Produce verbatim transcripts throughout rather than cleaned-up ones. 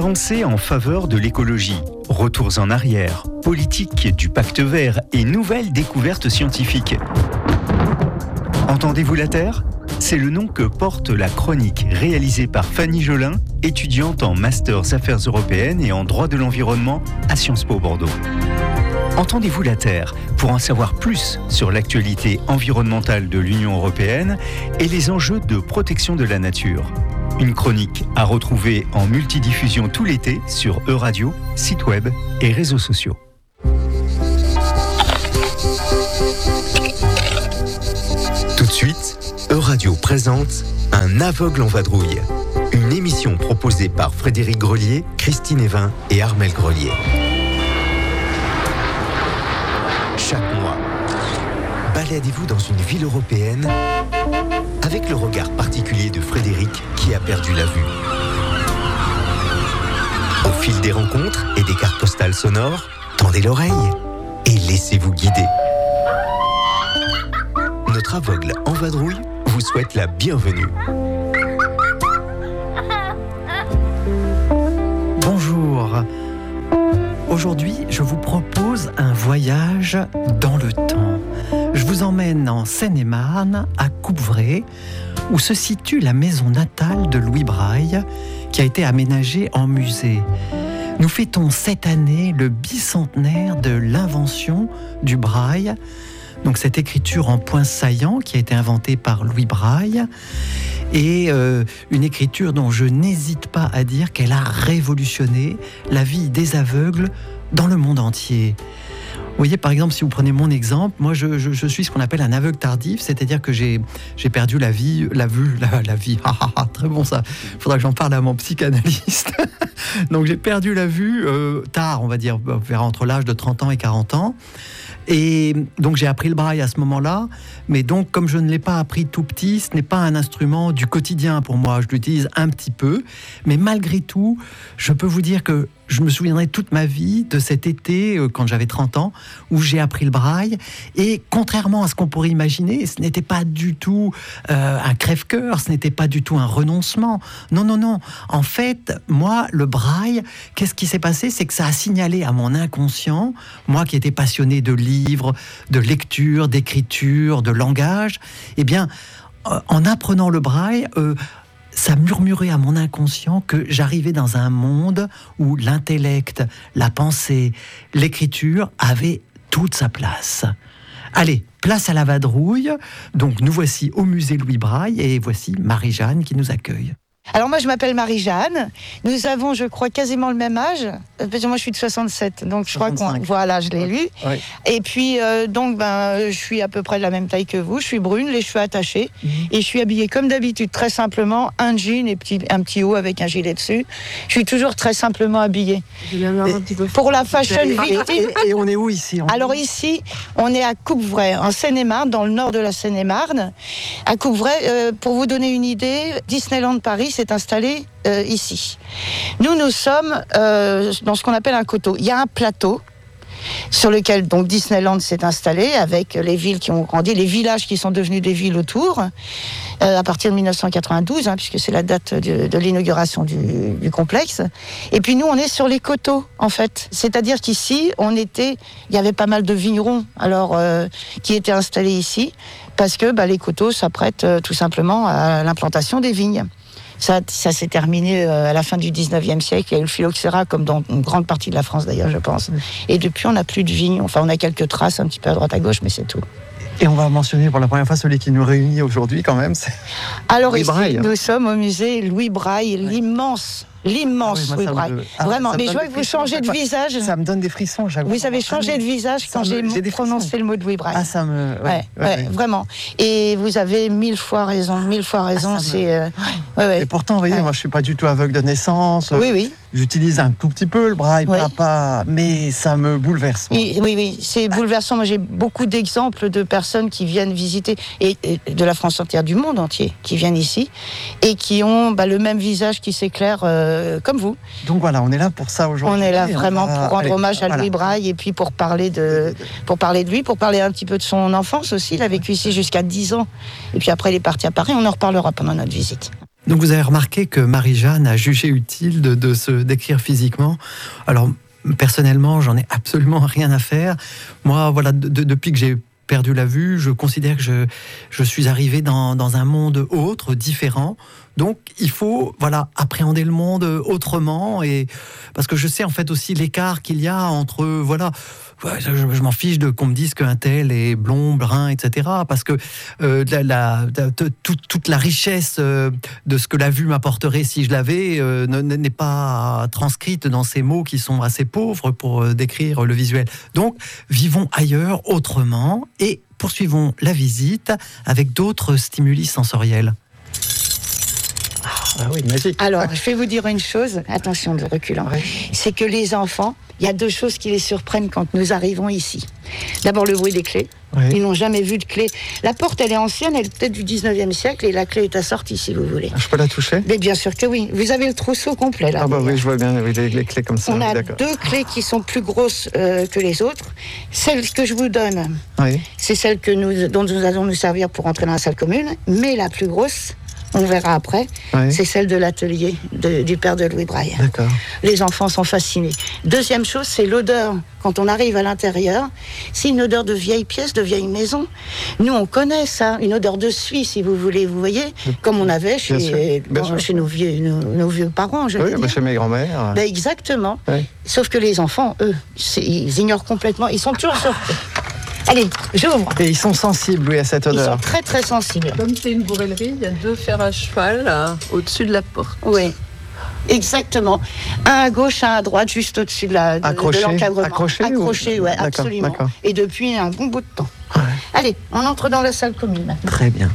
Avancées en faveur de l'écologie, retours en arrière, politique du pacte vert et nouvelles découvertes scientifiques. Entendez-vous la Terre ? C'est le nom que porte la chronique réalisée par Fanny Jolin, étudiante en Masters Affaires européennes et en droit de l'environnement à Sciences Po Bordeaux. Entendez-vous la Terre pour en savoir plus sur l'actualité environnementale de l'Union européenne et les enjeux de protection de la nature. Une chronique à retrouver en multidiffusion tout l'été sur Euradio, site web et réseaux sociaux. Tout de suite, Euradio présente Un aveugle en vadrouille. Une émission proposée par Frédéric Grelier, Christine Evin et Armelle Grelier. Chaque mois, baladez-vous dans une ville européenne avec le regard particulier de Frédéric qui a perdu la vue. Au fil des rencontres et des cartes postales sonores, tendez l'oreille et laissez-vous guider. Notre aveugle en vadrouille vous souhaite la bienvenue. Bonjour. Aujourd'hui, je vous propose un voyage dans le temps. Je vous emmène en Seine-et-Marne, à Coupvray, où se situe la maison natale de Louis Braille, qui a été aménagée en musée. Nous fêtons cette année le bicentenaire de l'invention du Braille, donc cette écriture en points saillants qui a été inventée par Louis Braille, et euh, une écriture dont je n'hésite pas à dire qu'elle a révolutionné la vie des aveugles dans le monde entier. Vous voyez, par exemple, si vous prenez mon exemple, moi je, je, je suis ce qu'on appelle un aveugle tardif, c'est-à-dire que j'ai, j'ai perdu la vie, la vue, la, la vie, ah, ah, ah, très bon ça, il faudra que j'en parle à mon psychanalyste. Donc j'ai perdu la vue euh, tard, on va dire, vers entre l'âge de trente ans et quarante ans. Et donc j'ai appris le braille à ce moment-là, mais donc comme je ne l'ai pas appris tout petit, ce n'est pas un instrument du quotidien pour moi, je l'utilise un petit peu, mais malgré tout, je peux vous dire que je me souviendrai toute ma vie de cet été, quand j'avais trente ans, où j'ai appris le braille. Et contrairement à ce qu'on pourrait imaginer, ce n'était pas du tout euh, un crève-cœur, ce n'était pas du tout un renoncement. Non, non, non. En fait, moi, le braille, qu'est-ce qui s'est passé ? C'est que ça a signalé à mon inconscient, moi qui étais passionné de livres, de lecture, d'écriture, de langage, eh bien, euh, en apprenant le braille, euh, ça murmurait à mon inconscient que j'arrivais dans un monde où l'intellect, la pensée, l'écriture avaient toute sa place. Allez, place à la vadrouille. Donc nous voici au musée Louis Braille et voici Marie-Jeanne qui nous accueille. Alors moi je m'appelle Marie-Jeanne, nous avons je crois quasiment le même âge, parce que moi je suis de soixante-sept, donc je soixante-cinq. Crois qu'on, voilà je l'ai lu, oui. Et puis euh, donc ben, je suis à peu près de la même taille que vous, je suis brune, les cheveux attachés, mmh. Et je suis habillée comme d'habitude, très simplement, un jean et petit, un petit haut avec un gilet dessus, je suis toujours très simplement habillée. Et, pour la fashion et, et, et on est où ici on Alors ici, on est à Coupvray, en Seine-et-Marne, dans le nord de la Seine-et-Marne. À Coupvray, euh, pour vous donner une idée, Disneyland Paris s'est installé euh, ici. Nous, nous sommes euh, dans ce qu'on appelle un coteau. Il y a un plateau sur lequel donc Disneyland s'est installé avec les villes qui ont grandi, les villages qui sont devenus des villes autour, euh, à partir de dix-neuf cent quatre-vingt-douze, hein, puisque c'est la date de, de l'inauguration du, du complexe. Et puis nous, on est sur les coteaux, en fait. C'est-à-dire qu'ici, on était, il y avait pas mal de vignerons, alors euh, qui étaient installés ici, parce que bah, les coteaux s'apprêtent euh, tout simplement à l'implantation des vignes. Ça, ça s'est terminé à la fin du dix-neuvième siècle. Il y a eu le phylloxéra, comme dans une grande partie de la France d'ailleurs, je pense. Et depuis, on n'a plus de vignes. Enfin, on a quelques traces un petit peu à droite à gauche, mais c'est tout. Et on va mentionner pour la première fois celui qui nous réunit aujourd'hui quand même, c'est Alors Louis ici, Braille. Nous sommes au musée Louis Braille, ouais. l'immense, l'immense ah oui, Louis Braille. Me... Ah, Vraiment, mais je vois que vous changez de visage. Ça me donne des frissons, j'avoue. Vous avez changé de visage quand me... j'ai, j'ai prononcé le mot de Louis Braille. Ah, ça me... Ouais, ouais, ouais, ouais, ouais. Vraiment. Et vous avez mille fois raison, mille fois raison. Ah, c'est... Me... Euh... Ouais, ouais. Et pourtant, vous voyez, ouais. moi je suis pas du tout aveugle de naissance. Oui, oui. J'utilise un tout petit peu le braille, oui. pas, pas, mais ça me bouleverse. Oui, oui, oui, c'est bouleversant. Moi, j'ai beaucoup d'exemples de personnes qui viennent visiter, et, et de la France entière, du monde entier, qui viennent ici, et qui ont bah, le même visage qui s'éclaire euh, comme vous. Donc voilà, on est là pour ça aujourd'hui. On est là vraiment va... pour rendre Allez, hommage à voilà. Louis Braille, et puis pour parler, de, pour parler de lui, pour parler un petit peu de son enfance aussi. Il a vécu ici jusqu'à dix ans, et puis après, il est parti à Paris. On en reparlera pendant notre visite. Donc vous avez remarqué que Marie-Jeanne a jugé utile de, de se décrire physiquement. Alors personnellement, j'en ai absolument rien à faire. Moi, voilà, de, de, depuis que j'ai perdu la vue, je considère que je, je suis arrivé dans, dans un monde autre, différent. Donc, il faut, voilà, appréhender le monde autrement, et parce que je sais en fait aussi l'écart qu'il y a entre, voilà, je, je m'en fiche de qu'on me dise qu'un tel est blond, brun, et cetera. Parce que euh, la, la, la, toute, toute la richesse euh, de ce que la vue m'apporterait si je l'avais euh, n'est pas transcrite dans ces mots qui sont assez pauvres pour euh, décrire le visuel. Donc, vivons ailleurs, autrement, et poursuivons la visite avec d'autres stimuli sensoriels. Ah oui, magique. Alors, je vais vous dire une chose, attention de reculant, ouais. C'est que les enfants, il y a deux choses qui les surprennent quand nous arrivons ici. D'abord, le bruit des clés. Ouais. Ils n'ont jamais vu de clé. La porte, elle est ancienne, elle est peut-être du dix-neuvième siècle, et la clé est assortie, si vous voulez. Je peux la toucher ? Mais bien sûr que oui. Vous avez le trousseau complet, là. Ah bah oui, je vois bien oui, les, les clés comme ça. On a d'accord. deux clés qui sont plus grosses euh, que les autres. Celle que je vous donne, oui. C'est celle que nous, dont nous allons nous servir pour entrer dans la salle commune, mais la plus grosse, on verra après, oui. C'est celle de l'atelier de, du père de Louis Braille. D'accord. Les enfants sont fascinés. Deuxième chose, c'est l'odeur. Quand on arrive à l'intérieur, c'est une odeur de vieille pièce, de vieille maison. Nous, on connaît ça, une odeur de suie, si vous voulez, vous voyez, comme on avait chez, bien sûr, bien bon, chez nos, vieux, nos, nos vieux parents, je oui, veux dire. Chez mes grands-mères. Ben exactement. Oui. Sauf que les enfants, eux, ils ignorent complètement, ils sont toujours surpris. Allez, j'ouvre. Et ils sont sensibles, oui, à cette odeur. Ils sont très, très sensibles. Comme c'est une bourrellerie, il y a deux fers à cheval là, au-dessus de la porte. Oui, exactement. Un à gauche, un à droite, juste au-dessus de, la, de, accroché, de l'encadrement. Accroché Accroché, ou... oui, d'accord, absolument. D'accord. Et depuis un bon bout de temps. Ouais. Allez, on entre dans la salle commune. Très bien.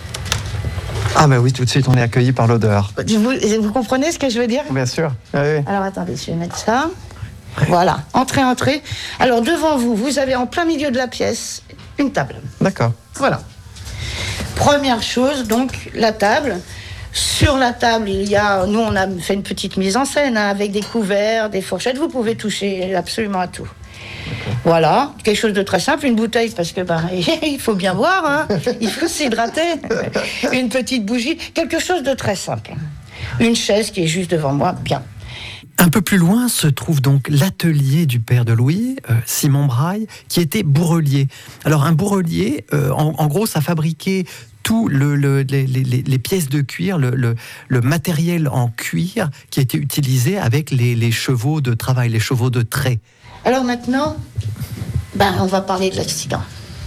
Ah bah oui, tout de suite, on est accueilli par l'odeur. Vous, vous comprenez ce que je veux dire ? Bien sûr. Ah, oui. Alors, attendez, je vais mettre ça. Voilà, entrez, entrez. Alors, devant vous, vous avez en plein milieu de la pièce une table. D'accord. Voilà. Première chose, donc, la table. Sur la table, il y a... Nous, on a fait une petite mise en scène, hein, avec des couverts, des fourchettes. Vous pouvez toucher absolument à tout. Okay. Voilà, quelque chose de très simple, une bouteille, parce que ben, il faut bien boire, hein, il faut s'hydrater. Une petite bougie, quelque chose de très simple. Une chaise qui est juste devant moi, bien. Un peu plus loin se trouve donc l'atelier du père de Louis, euh, Simon Braille, qui était bourrelier. Alors un bourrelier, euh, en, en gros, ça fabriquait tout le, le, les, les, les pièces de cuir, le, le, le matériel en cuir qui était utilisé avec les, les chevaux de travail, les chevaux de trait. Alors maintenant, ben, on va parler de l'accident.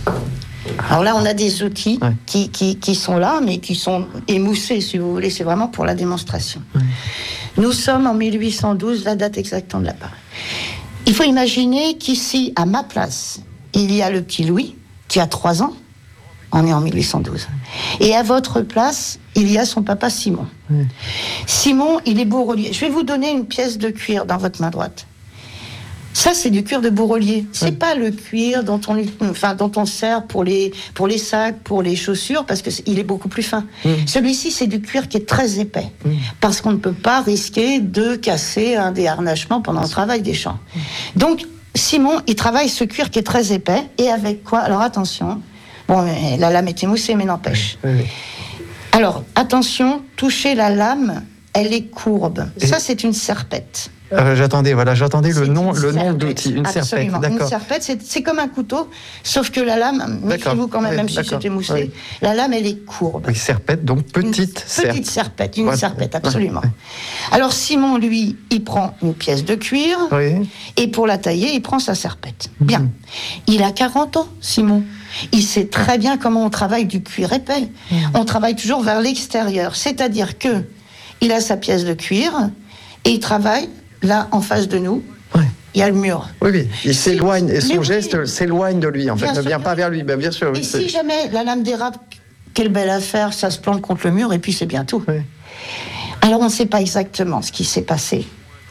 Alors là, on a des outils ouais. qui, qui, qui sont là, mais qui sont émoussés, si vous voulez. C'est vraiment pour la démonstration. Ouais. Nous sommes en mille huit cent douze, la date exacte de la part. Il faut imaginer qu'ici, à ma place, il y a le petit Louis, qui a trois ans. On est en mille huit cent douze. Et à votre place, il y a son papa Simon. Ouais. Simon, il est bourrelier. Je vais vous donner une pièce de cuir dans votre main droite. Ça, c'est du cuir de bourrelier. C'est ouais. pas le cuir dont on, enfin, dont on sert pour les, pour les sacs, pour les chaussures, parce qu'il est beaucoup plus fin. Mmh. Celui-ci, c'est du cuir qui est très épais, mmh. parce qu'on ne peut pas risquer de casser un déharnachement pendant le travail des champs. Mmh. Donc, Simon, il travaille ce cuir qui est très épais, et avec quoi ? Alors, attention. Bon, la lame est émoussée, mais n'empêche. Oui, oui. Alors, attention, toucher la lame, elle est courbe. Et ça, c'est une serpette. Euh, j'attendais, voilà, j'attendais le nom, le nom d'outil, une serpette, d'accord. Une serpette, c'est, c'est comme un couteau, sauf que la lame, méfiez-vous quand même, oui, même si c'est émoussé, oui. La lame, elle est courbe. Oui, serpette, donc petite serpette. Petite serpette, une ouais. serpette, absolument. Ouais. Alors Simon, lui, il prend une pièce de cuir, oui. et pour la tailler, il prend sa serpette. Mmh. Bien. Il a quarante ans, Simon. Il sait très bien comment on travaille du cuir épais. Mmh. On travaille toujours vers l'extérieur, c'est-à-dire que il a sa pièce de cuir et il travaille. Là, en face de nous, ouais. il y a le mur. Oui, oui, il s'éloigne, et son geste oui. s'éloigne de lui, en fait, ne vient pas vers lui, ben, bien sûr. Et oui, si c'est... jamais la lame dérape, quelle belle affaire, ça se plante contre le mur, et puis c'est bien tout. Oui. Alors, on ne sait pas exactement ce qui s'est passé.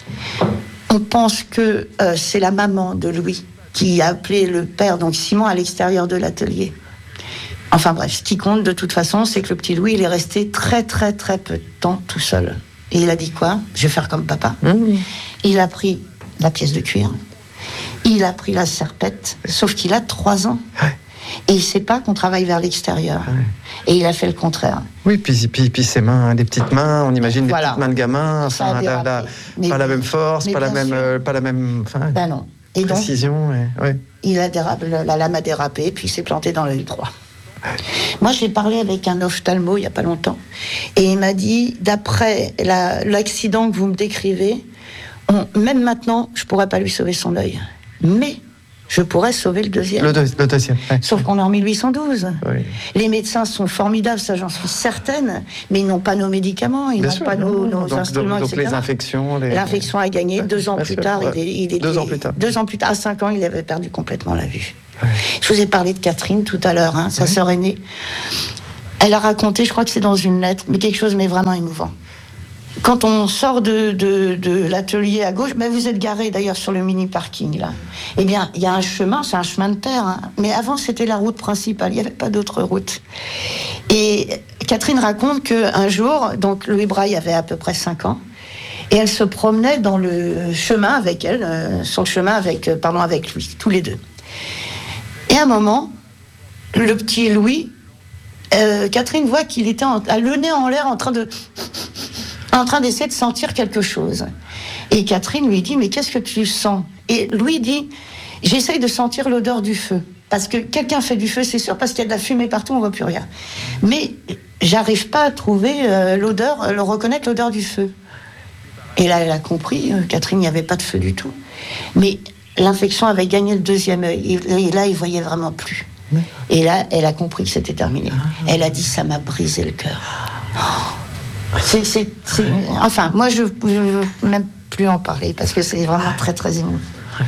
On pense que euh, c'est la maman de Louis qui a appelé le père, donc Simon, à l'extérieur de l'atelier. Enfin bref, ce qui compte, de toute façon, c'est que le petit Louis, il est resté très, très, très peu de temps tout seul. Et il a dit quoi ? Je vais faire comme papa. Mmh. Il a pris la pièce de cuir. Il a pris la serpette, sauf qu'il a trois ans. Ouais. Et il ne sait pas qu'on travaille vers l'extérieur. Ouais. Et il a fait le contraire. Oui, puis, puis, puis ses mains, des petites mains, on imagine des Voilà. petites mains de gamin, Ça a enfin, la, la, Mais- pas la même force, mais pas la bien même, sûr. euh, pas la même enfin, Ben non. Et donc, précision. Et, ouais. il a dérapé, la lame a dérapé, puis il s'est planté dans l'œil droit. Moi, j'ai parlé avec un ophtalmo il n'y a pas longtemps, et il m'a dit, d'après la, l'accident que vous me décrivez, on, même maintenant, je ne pourrais pas lui sauver son œil. Mais je pourrais sauver le deuxième. Le, deux, le deuxième. Ouais. Sauf qu'on est en mille huit cent douze. Oui. Les médecins sont formidables, ça j'en suis certaine, mais ils n'ont pas nos médicaments, ils Bien n'ont sûr, pas nos, non, nos donc, instruments, donc, donc et cetera. les infections. Les... L'infection a gagné. Deux ans Bien plus sûr, tard, ouais. il, est, il était... Deux ans plus tard. Deux ans plus tard, à cinq ans, il avait perdu complètement la vue. Ouais. Je vous ai parlé de Catherine tout à l'heure, hein, sa Ouais. sœur aînée. Elle a raconté, je crois que c'est dans une lettre, mais quelque chose mais vraiment émouvant. Quand on sort de, de, de l'atelier à gauche, ben vous êtes garé d'ailleurs sur le mini-parking là. Eh bien, il y a un chemin, c'est un chemin de terre, hein, mais avant c'était la route principale, il n'y avait pas d'autre route. Et Catherine raconte qu'un jour, donc Louis Braille avait à peu près cinq ans, et elle se promenait dans le chemin avec elle, euh, sur le chemin avec, euh, pardon, avec lui, tous les deux. Et à un moment, le petit Louis, euh, Catherine voit qu'il était en, à le nez en l'air en train de... en train d'essayer de sentir quelque chose. Et Catherine lui dit, mais qu'est-ce que tu sens? Et Louis dit, j'essaye de sentir l'odeur du feu. Parce que quelqu'un fait du feu, c'est sûr, parce qu'il y a de la fumée partout, on ne voit plus rien. Mais j'arrive pas à trouver euh, l'odeur, euh, le reconnaître l'odeur du feu. Et là, elle a compris, euh, Catherine, il n'y avait pas de feu du tout. Mais l'infection avait gagné le deuxième œil. Et, et là, il ne voyait vraiment plus. Et là, elle a compris que c'était terminé. Elle a dit, ça m'a brisé le cœur. Oh. C'est, c'est, c'est... Enfin, moi, je ne veux même plus en parler, parce que c'est vraiment très, très émouvant.